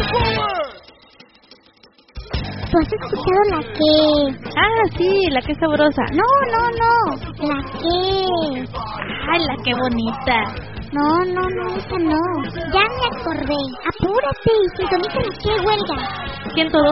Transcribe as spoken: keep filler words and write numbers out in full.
¿Tú has escuchado la que? Ah, sí, la que sabrosa. No, no, no. La que. Ay, la que bonita. No, no, no, esa no. Ya me acordé. Apúrate y sintoniza la que huelga. ciento dos